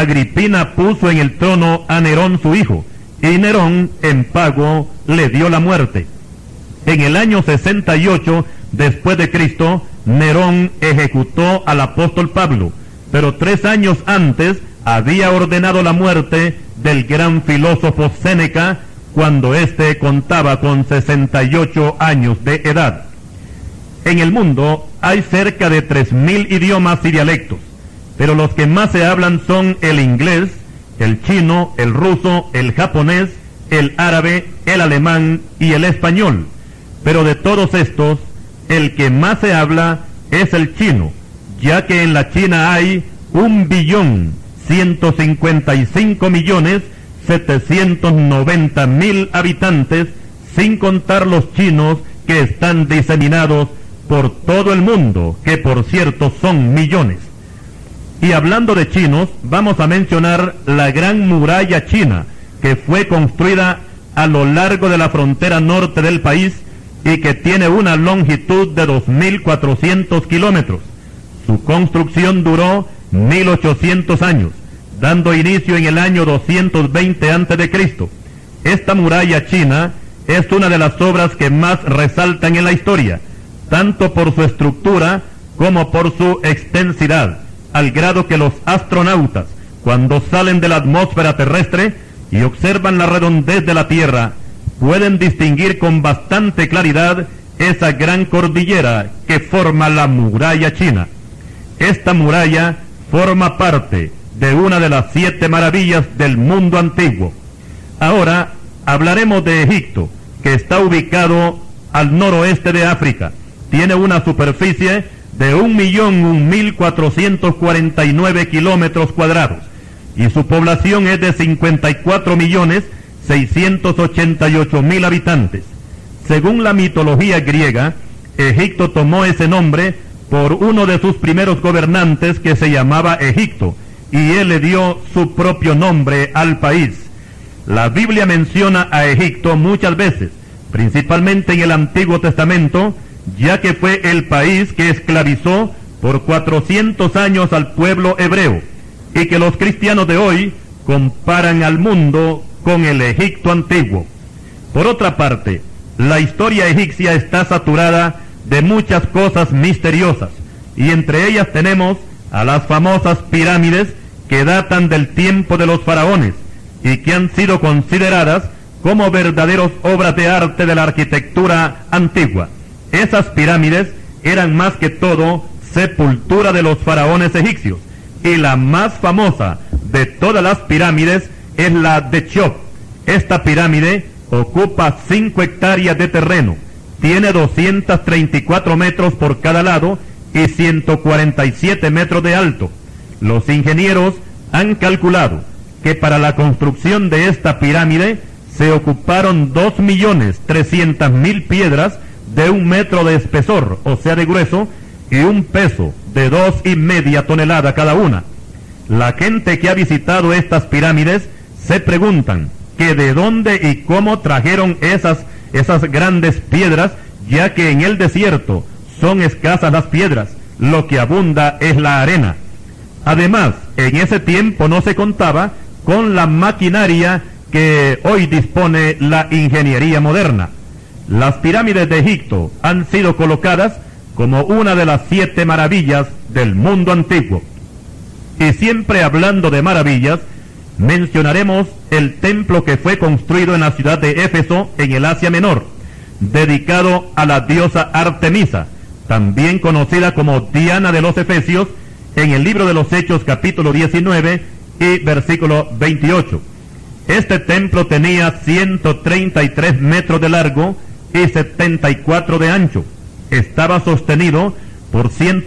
Agripina puso en el trono a Nerón su hijo, y Nerón, en pago, le dio la muerte. En el año 68 después de Cristo, Nerón ejecutó al apóstol Pablo, pero 3 años antes había ordenado la muerte del gran filósofo Séneca, cuando éste contaba con 68 años de edad. En el mundo hay cerca de 3.000 idiomas y dialectos, pero los que más se hablan son el inglés, el chino, el ruso, el japonés, el árabe, el alemán y el español. Pero de todos estos, el que más se habla es el chino, ya que en la China hay 1.155.790.000 habitantes, sin contar los chinos que están diseminados por todo el mundo, que por cierto son millones. Y hablando de chinos, vamos a mencionar la Gran Muralla China, que fue construida a lo largo de la frontera norte del país y que tiene una longitud de 2.400 kilómetros. Su construcción duró 1.800 años, dando inicio en el año 220 a.C. Esta muralla china es una de las obras que más resaltan en la historia, tanto por su estructura como por su extensidad, al grado que los astronautas, cuando salen de la atmósfera terrestre y observan la redondez de la Tierra, pueden distinguir con bastante claridad esa gran cordillera que forma la muralla china. Esta muralla forma parte de una de las 7 maravillas del mundo antiguo. Ahora hablaremos de Egipto, que está ubicado al noroeste de África. Tiene una superficie de 1.001.449 kilómetros cuadrados y su población es de 54.688.000 habitantes. Según la mitología griega, Egipto tomó ese nombre por uno de sus primeros gobernantes que se llamaba Egipto, y él le dio su propio nombre al país. La Biblia menciona a Egipto muchas veces, principalmente en el Antiguo Testamento, ya que fue el país que esclavizó por 400 años al pueblo hebreo, y que los cristianos de hoy comparan al mundo con el Egipto antiguo. Por otra parte, la historia egipcia está saturada de muchas cosas misteriosas, y entre ellas tenemos a las famosas pirámides que datan del tiempo de los faraones, y que han sido consideradas como verdaderas obras de arte de la arquitectura antigua. Esas pirámides eran más que todo sepultura de los faraones egipcios, y la más famosa de todas las pirámides es la de Cheops. Esta pirámide ocupa 5 hectáreas de terreno, tiene 234 metros por cada lado y 147 metros de alto. Los ingenieros han calculado que para la construcción de esta pirámide se ocuparon 2.300.000 piedras de 1 metro de espesor, o sea de grueso, y un peso de 2,5 toneladas cada una. La gente que ha visitado estas pirámides se preguntan que de dónde y cómo trajeron esas grandes piedras, ya que en el desierto son escasas las piedras, lo que abunda es la arena. Además, en ese tiempo no se contaba con la maquinaria que hoy dispone la ingeniería moderna. Las pirámides de Egipto han sido colocadas como una de las 7 maravillas del mundo antiguo. Y siempre hablando de maravillas, mencionaremos el templo que fue construido en la ciudad de Éfeso, en el Asia Menor, dedicado a la diosa Artemisa, también conocida como Diana de los Efesios, en el libro de los Hechos capítulo 19 y versículo 28. Este templo tenía 133 metros de largo y 74 de ancho. Estaba sostenido por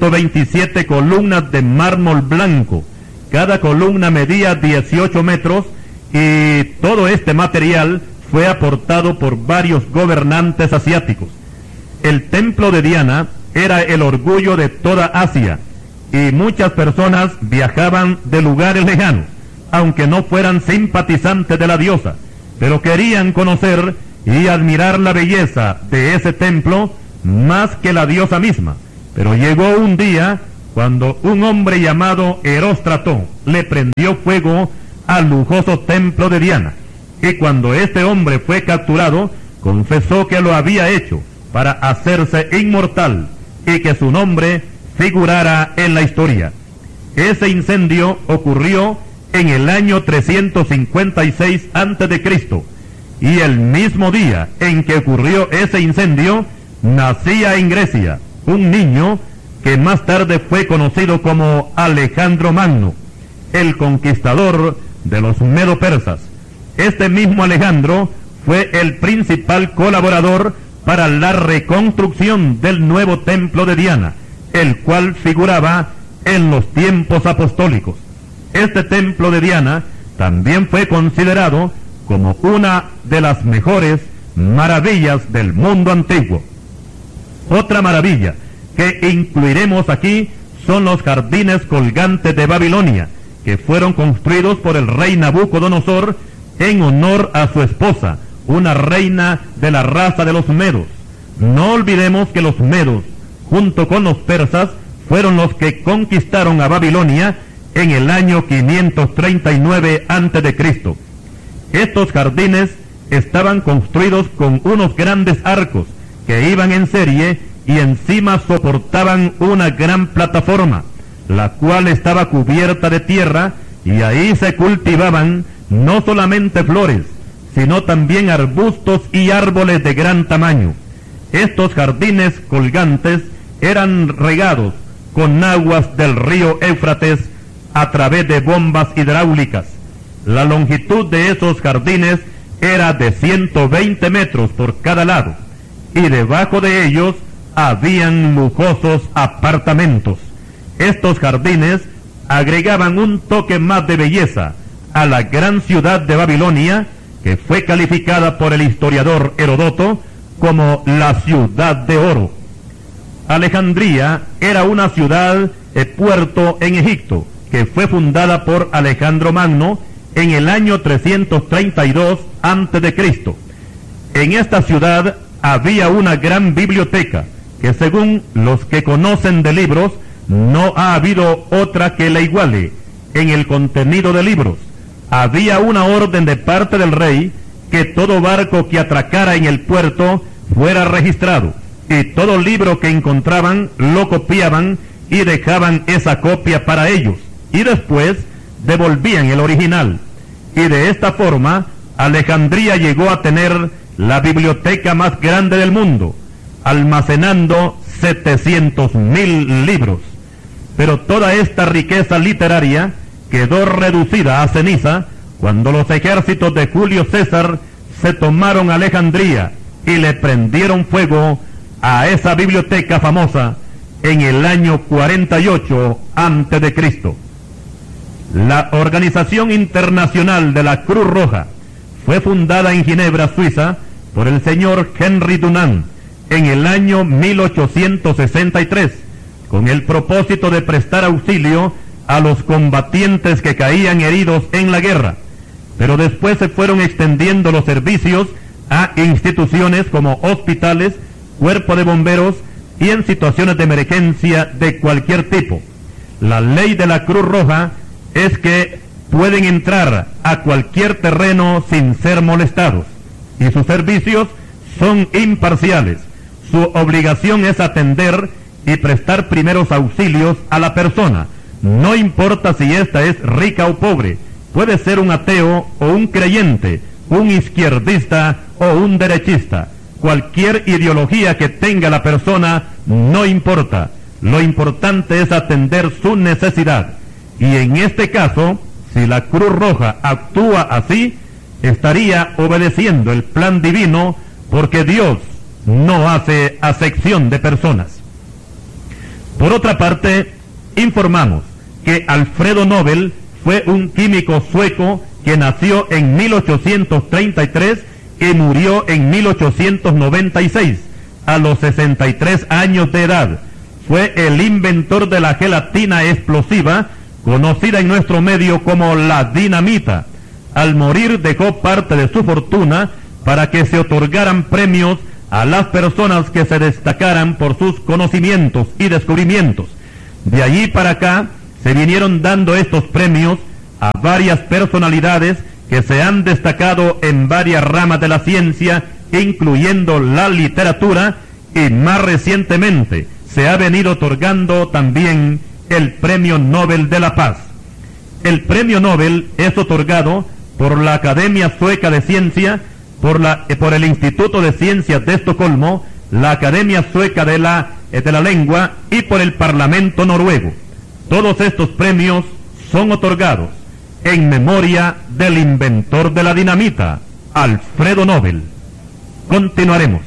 127 columnas de mármol blanco. Cada columna medía 18 metros y todo este material fue aportado por varios gobernantes asiáticos. El templo de Diana era el orgullo de toda Asia y muchas personas viajaban de lugares lejanos, aunque no fueran simpatizantes de la diosa, pero querían conocer y admirar la belleza de ese templo más que la diosa misma. Pero llegó un día cuando un hombre llamado Eróstrato le prendió fuego al lujoso templo de Diana. Y cuando este hombre fue capturado, confesó que lo había hecho para hacerse inmortal y que su nombre figurara en la historia. Ese incendio ocurrió en el año 356 a.C., y el mismo día en que ocurrió ese incendio, nacía en Grecia un niño que más tarde fue conocido como Alejandro Magno, el conquistador de los medo-persas. Este mismo Alejandro fue el principal colaborador para la reconstrucción del nuevo templo de Diana, el cual figuraba en los tiempos apostólicos. Este templo de Diana también fue considerado como una de las mejores maravillas del mundo antiguo. Otra maravilla que incluiremos aquí son los jardines colgantes de Babilonia, que fueron construidos por el rey Nabucodonosor en honor a su esposa, una reina de la raza de los medos. No olvidemos que los medos, junto con los persas, fueron los que conquistaron a Babilonia en el año 539 a.C. Estos jardines estaban construidos con unos grandes arcos que iban en serie y encima soportaban una gran plataforma, la cual estaba cubierta de tierra, y ahí se cultivaban no solamente flores, sino también arbustos y árboles de gran tamaño. Estos jardines colgantes eran regados con aguas del río Éufrates a través de bombas hidráulicas. La longitud de esos jardines era de 120 metros por cada lado, y debajo de ellos habían lujosos apartamentos. Estos jardines agregaban un toque más de belleza a la gran ciudad de Babilonia, que fue calificada por el historiador Heródoto como la ciudad de oro. Alejandría era una ciudad puerto en Egipto, que fue fundada por Alejandro Magno en el año 332 a.C. En esta ciudad había una gran biblioteca, que según los que conocen de libros, no ha habido otra que la iguale en el contenido de libros. Había una orden de parte del rey que todo barco que atracara en el puerto fuera registrado, y todo libro que encontraban lo copiaban y dejaban esa copia para ellos, y después devolvían el original. Y de esta forma, Alejandría llegó a tener la biblioteca más grande del mundo, almacenando 700,000 libros. Pero toda esta riqueza literaria quedó reducida a ceniza cuando los ejércitos de Julio César se tomaron Alejandría y le prendieron fuego a esa biblioteca famosa en el año 48 a.C. La Organización Internacional de la Cruz Roja fue fundada en Ginebra, Suiza, por el señor Henry Dunant en el año 1863, con el propósito de prestar auxilio a los combatientes que caían heridos en la guerra. Pero después se fueron extendiendo los servicios a instituciones como hospitales, cuerpo de bomberos y en situaciones de emergencia de cualquier tipo. La ley de la Cruz Roja es que pueden entrar a cualquier terreno sin ser molestados, y sus servicios son imparciales. Su obligación es atender y prestar primeros auxilios a la persona, no importa si ésta es rica o pobre, puede ser un ateo o un creyente, un izquierdista o un derechista. Cualquier ideología que tenga la persona no importa, lo importante es atender su necesidad. Y en este caso, si la Cruz Roja actúa así, estaría obedeciendo el plan divino, porque Dios no hace acepción de personas. Por otra parte, informamos que Alfredo Nobel fue un químico sueco que nació en 1833 y murió en 1896, a los 63 años de edad. Fue el inventor de la gelatina explosiva, conocida en nuestro medio como la dinamita. Al morir dejó parte de su fortuna para que se otorgaran premios a las personas que se destacaran por sus conocimientos y descubrimientos. De allí para acá se vinieron dando estos premios a varias personalidades que se han destacado en varias ramas de la ciencia, incluyendo la literatura, y más recientemente se ha venido otorgando también el Premio Nobel de la Paz. El Premio Nobel es otorgado por la Academia Sueca de Ciencia, por el Instituto de Ciencias de Estocolmo, la Academia Sueca de la Lengua y por el Parlamento noruego. Todos estos premios son otorgados en memoria del inventor de la dinamita, Alfredo Nobel. Continuaremos.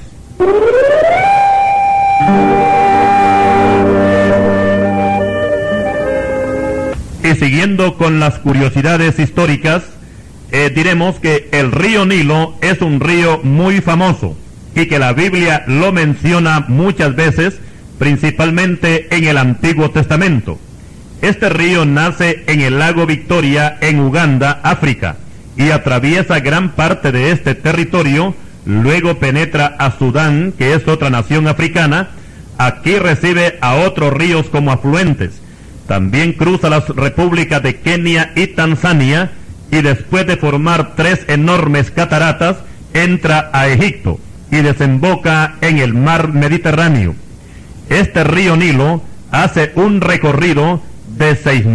Y siguiendo con las curiosidades históricas, diremos que el río Nilo es un río muy famoso y que la Biblia lo menciona muchas veces, principalmente en el Antiguo Testamento. Este río nace en el lago Victoria, en Uganda, África, y atraviesa gran parte de este territorio, luego penetra a Sudán, que es otra nación africana. Aquí recibe a otros ríos como afluentes. También cruza las repúblicas de Kenia y Tanzania, y después de formar 3 enormes cataratas, entra a Egipto y desemboca en el mar Mediterráneo. Este río Nilo hace un recorrido de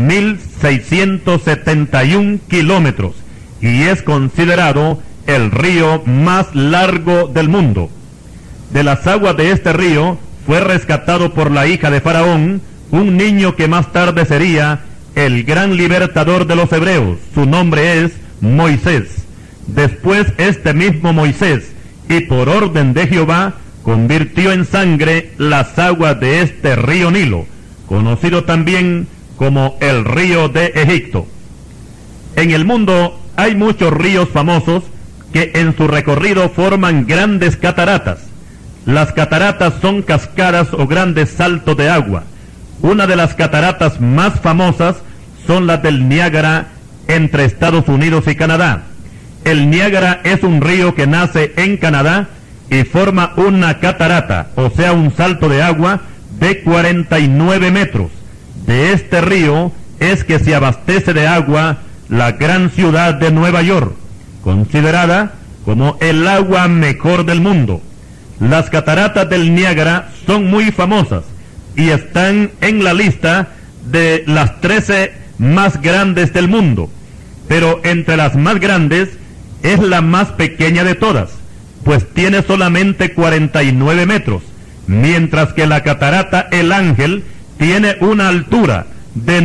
6.671 kilómetros y es considerado el río más largo del mundo. De las aguas de este río fue rescatado por la hija de Faraón, un niño que más tarde sería el gran libertador de los hebreos. Su nombre es Moisés. Después este mismo Moisés, y por orden de Jehová, convirtió en sangre las aguas de este río Nilo, conocido también como el río de Egipto. En el mundo hay muchos ríos famosos que en su recorrido forman grandes cataratas. Las cataratas son cascadas o grandes saltos de agua. Una de las cataratas más famosas son las del Niágara entre Estados Unidos y Canadá. El Niágara es un río que nace en Canadá y forma una catarata, o sea un salto de agua de 49 metros. De este río es que se abastece de agua la gran ciudad de Nueva York, considerada como el agua mejor del mundo. Las cataratas del Niágara son muy famosas y están en la lista de las 13 más grandes del mundo, pero entre las más grandes es la más pequeña de todas, pues tiene solamente 49 metros, mientras que la catarata El Ángel tiene una altura de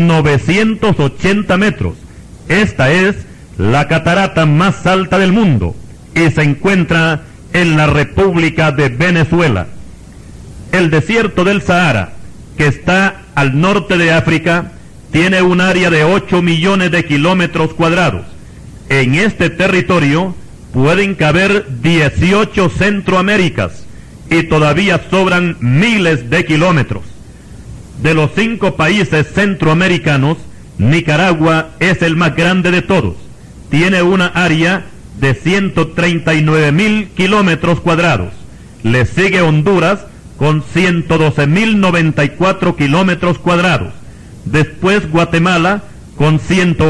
980 metros. Esta es la catarata más alta del mundo y se encuentra en la República de Venezuela. El desierto del Sahara, que está al norte de África, tiene un área de 8 millones de kilómetros cuadrados. En este territorio pueden caber 18 Centroaméricas y todavía sobran miles de kilómetros. De los 5 países centroamericanos, Nicaragua es el más grande de todos. Tiene una área de 139.000 kilómetros cuadrados. Le sigue Honduras con 112.094 kilómetros cuadrados. Después Guatemala con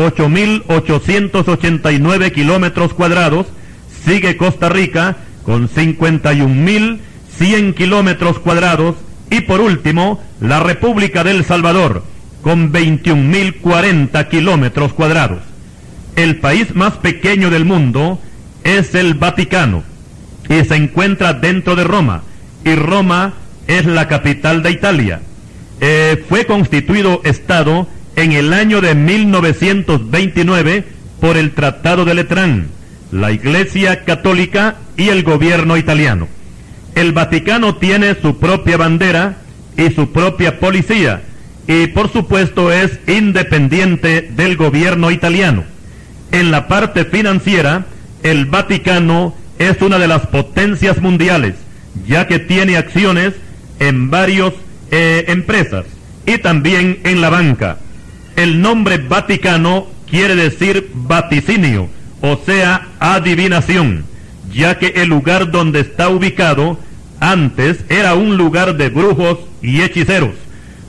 108.889 kilómetros cuadrados. Sigue Costa Rica con 51.100 kilómetros cuadrados. Y por último, la República del Salvador con 21.040 kilómetros cuadrados. El país más pequeño del mundo es el Vaticano y se encuentra dentro de Roma, y Roma es la capital de Italia. Fue constituido Estado en el año de 1929 por el Tratado de Letrán, la Iglesia Católica y el gobierno italiano. El Vaticano tiene su propia bandera y su propia policía, y por supuesto es independiente del gobierno italiano. En la parte financiera, el Vaticano es una de las potencias mundiales, ya que tiene acciones en varias empresas y también en la banca. El nombre Vaticano quiere decir vaticinio, o sea, adivinación, ya que el lugar donde está ubicado antes era un lugar de brujos y hechiceros.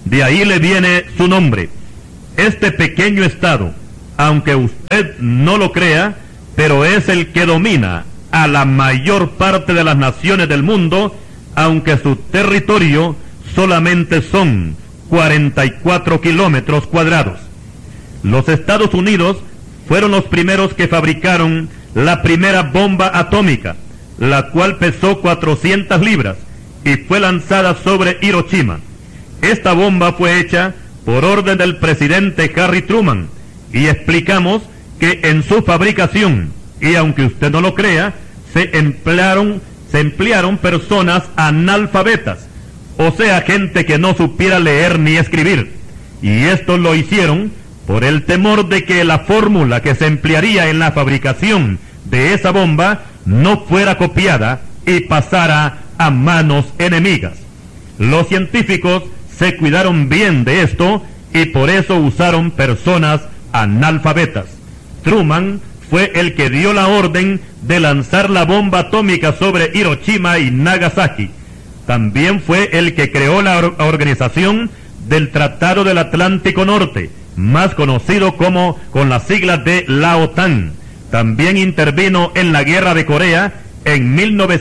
De ahí le viene su nombre. Este pequeño estado, aunque usted no lo crea, pero es el que domina a la mayor parte de las naciones del mundo, aunque su territorio solamente son 44 kilómetros cuadrados. Los Estados Unidos fueron los primeros que fabricaron la primera bomba atómica, la cual pesó 400 libras y fue lanzada sobre Hiroshima. Esta bomba fue hecha por orden del presidente Harry Truman, y explicamos que en su fabricación, y aunque usted no lo crea, se emplearon personas analfabetas, o sea, gente que no supiera leer ni escribir, y esto lo hicieron por el temor de que la fórmula que se emplearía en la fabricación de esa bomba no fuera copiada y pasara a manos enemigas. Los científicos se cuidaron bien de esto y por eso usaron personas analfabetas. Truman fue el que dio la orden de lanzar la bomba atómica sobre Hiroshima y Nagasaki. También fue el que creó la organización del Tratado del Atlántico Norte, más conocido como con las siglas de la OTAN. También intervino en la Guerra de Corea en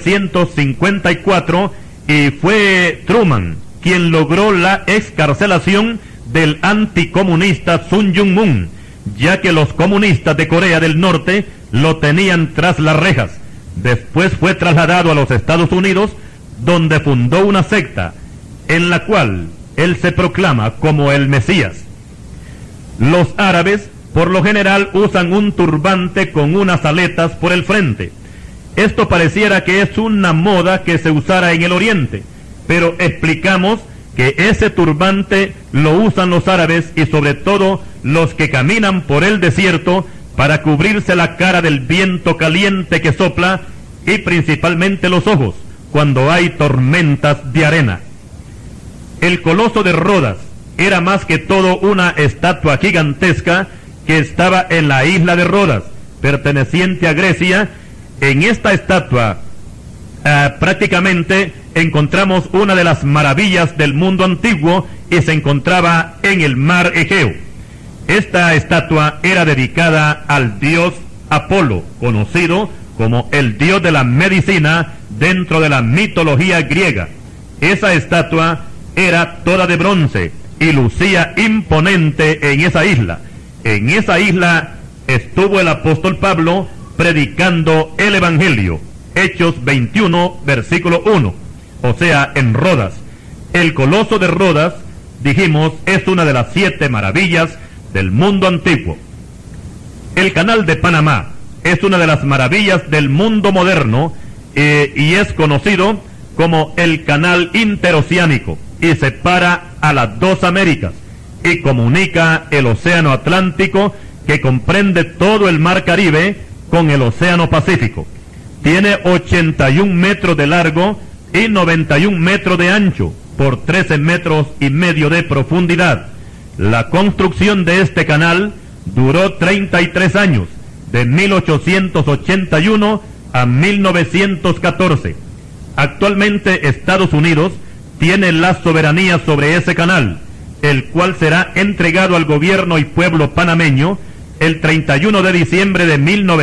1954 y fue Truman quien logró la excarcelación del anticomunista Sun Yun-mun, ya que los comunistas de Corea del Norte lo tenían tras las rejas. Después fue trasladado a los Estados Unidos, donde fundó una secta en la cual él se proclama como el Mesías. Los árabes por lo general usan un turbante con unas aletas por el frente. Esto pareciera que es una moda que se usara en el Oriente, pero explicamos que ese turbante lo usan los árabes y sobre todo los que caminan por el desierto para cubrirse la cara del viento caliente que sopla y principalmente los ojos cuando hay tormentas de arena. El coloso de Rodas era más que todo una estatua gigantesca que estaba en la isla de Rodas, perteneciente a Grecia. En esta estatua prácticamente encontramos una de las maravillas del mundo antiguo y se encontraba en el mar Egeo. Esta estatua era dedicada al dios Apolo, conocido como el dios de la medicina dentro de la mitología griega. Esa estatua era toda de bronce y lucía imponente en esa isla. En esa isla estuvo el apóstol Pablo predicando el Evangelio. Hechos 21, versículo 1, o sea, en Rodas. El coloso de Rodas, dijimos, es una de las 7 maravillas del mundo antiguo. El canal de Panamá es una de las maravillas del mundo moderno y es conocido como el canal interoceánico y separa a las 2 Américas y comunica el océano Atlántico, que comprende todo el mar Caribe, con el océano Pacífico. Tiene 81 metros de largo y 91 metros de ancho por 13 metros y medio de profundidad. La construcción de este canal duró 33 años, de 1881 a 1914. Actualmente Estados Unidos tiene la soberanía sobre ese canal, el cual será entregado al gobierno y pueblo panameño el 31 de diciembre de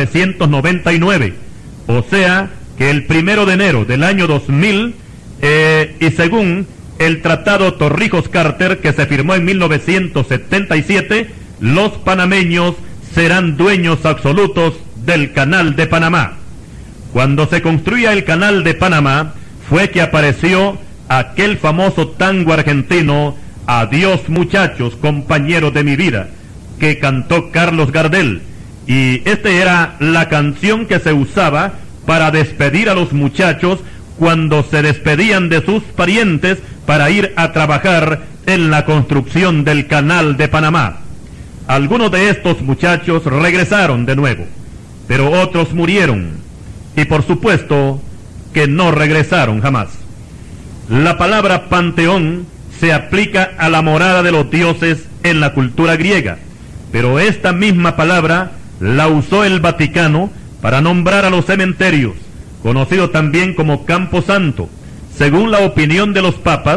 1999, o sea que el 1 de enero del año 2000, y según el Tratado Torrijos-Carter que se firmó en 1977, los panameños serán dueños absolutos del Canal de Panamá. Cuando se construía el Canal de Panamá, fue que apareció aquel famoso tango argentino, Adiós muchachos, compañeros de mi vida, que cantó Carlos Gardel, y esta era la canción que se usaba para despedir a los muchachos cuando se despedían de sus parientes para ir a trabajar en la construcción del Canal de Panamá. Algunos de estos muchachos regresaron de nuevo, pero otros murieron, y por supuesto que no regresaron jamás. La palabra panteón se aplica a la morada de los dioses en la cultura griega, pero esta misma palabra la usó el Vaticano para nombrar a los cementerios, conocido también como Campo Santo. Según la opinión de los papas,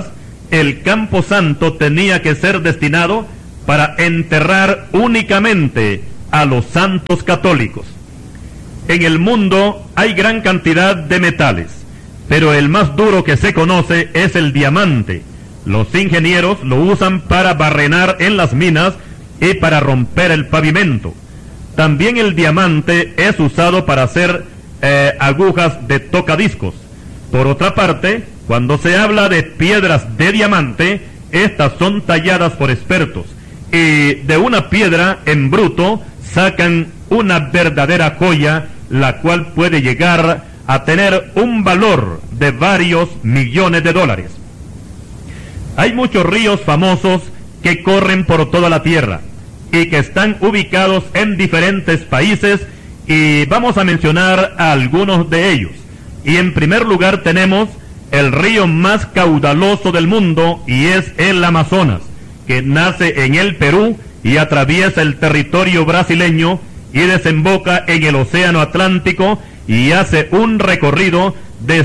el Campo Santo tenía que ser destinado para enterrar únicamente a los santos católicos. En el mundo hay gran cantidad de metales, pero el más duro que se conoce es el diamante. Los ingenieros lo usan para barrenar en las minas y para romper el pavimento. También el diamante es usado para hacer agujas de tocadiscos. Por otra parte, cuando se habla de piedras de diamante, estas son talladas por expertos, y de una piedra en bruto sacan una verdadera joya, la cual puede llegar a tener un valor de varios millones de dólares. Hay muchos ríos famosos que corren por toda la tierra y que están ubicados en diferentes países, y vamos a mencionar a algunos de ellos. Y en primer lugar tenemos el río más caudaloso del mundo, y es el Amazonas, que nace en el Perú y atraviesa el territorio brasileño y desemboca en el Océano Atlántico y hace un recorrido de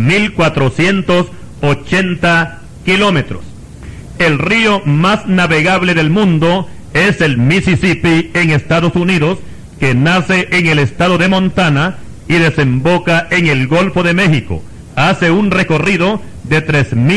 6.480 kilómetros. El río más navegable del mundo es el Mississippi en Estados Unidos, que nace en el estado de Montana y desemboca en el Golfo de México. Hace un recorrido de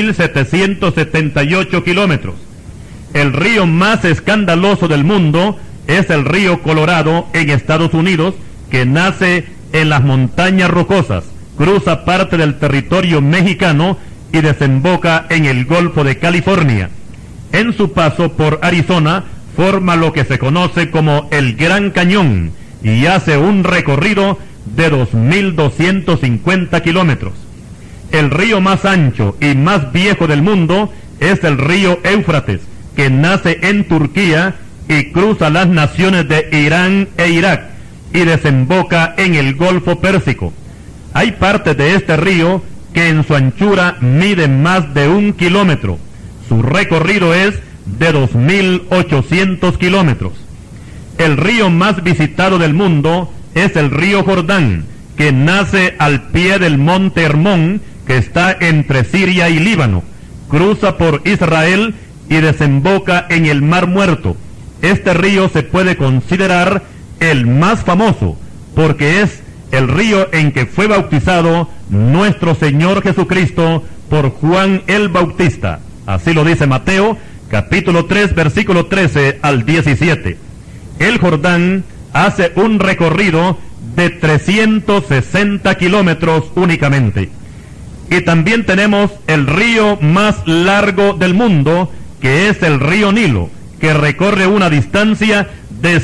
3.778 kilómetros. El río más escandaloso del mundo es el río Colorado en Estados Unidos, que nace en las montañas rocosas, cruza parte del territorio mexicano y desemboca en el Golfo de California. En su paso por Arizona, forma lo que se conoce como el Gran Cañón y hace un recorrido de 2.250 kilómetros. El río más ancho y más viejo del mundo es el río Éufrates, que nace en Turquía y cruza las naciones de Irán e Irak y desemboca en el Golfo Pérsico. Hay partes de este río que en su anchura mide más de 1 kilómetro. Su recorrido es de 2.800 kilómetros. El río más visitado del mundo es el río Jordán, que nace al pie del monte Hermón, que está entre Siria y Líbano, cruza por Israel y desemboca en el Mar Muerto. Este río se puede considerar el más famoso, porque es el río en que fue bautizado nuestro Señor Jesucristo por Juan el Bautista. Así lo dice Mateo, capítulo 3, versículo 13 al 17. El Jordán hace un recorrido de 360 kilómetros únicamente. Y también tenemos el río más largo del mundo, que es el río Nilo, que recorre una distancia de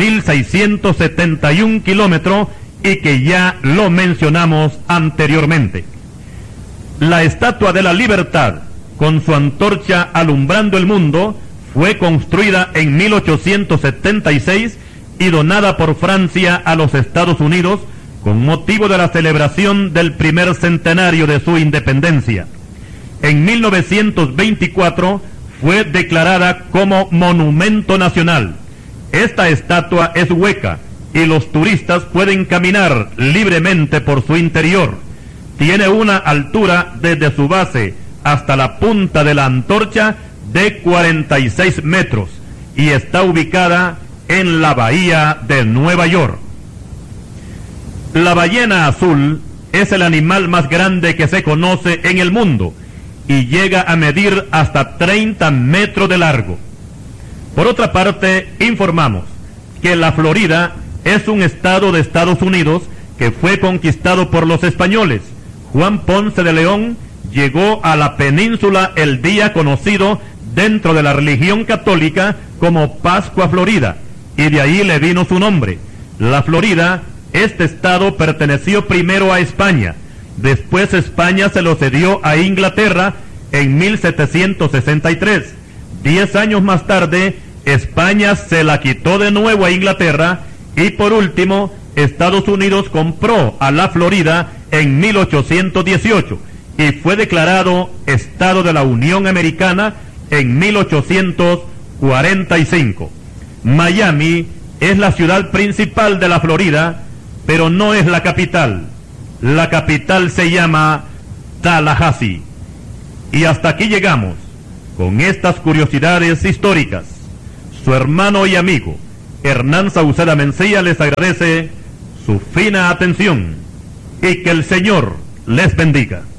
6.671 kilómetros y que ya lo mencionamos anteriormente. La Estatua de la Libertad, con su antorcha alumbrando el mundo, fue construida en 1876 y donada por Francia a los Estados Unidos con motivo de la celebración del primer centenario de su independencia. En 1924 fue declarada como monumento nacional. Esta estatua es hueca y los turistas pueden caminar libremente por su interior. Tiene una altura desde su base hasta la punta de la antorcha de 46 metros y está ubicada en la bahía de Nueva York. La ballena azul es el animal más grande que se conoce en el mundo y llega a medir hasta 30 metros de largo. Por otra parte, informamos que la Florida es un estado de Estados Unidos que fue conquistado por los españoles. Juan Ponce de León llegó a la península el día conocido dentro de la religión católica como Pascua Florida, y de ahí le vino su nombre. La Florida, este estado perteneció primero a España, después España se lo cedió a Inglaterra en 1763. 10 años más tarde, España se la quitó de nuevo a Inglaterra, y por último, Estados Unidos compró a la Florida en 1818 y fue declarado Estado de la Unión Americana en 1845. Miami es la ciudad principal de la Florida, pero no es la capital. La capital se llama Tallahassee. Y hasta aquí llegamos. con estas curiosidades históricas. Su hermano y amigo, Hernán Sauceda Mencía, les agradece su fina atención y que el Señor les bendiga.